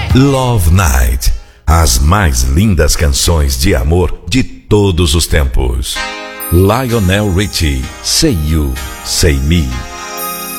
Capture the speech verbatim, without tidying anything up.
Love Night. As mais lindas canções de amor de todos os tempos. Lionel Richie, Say You, Say Me.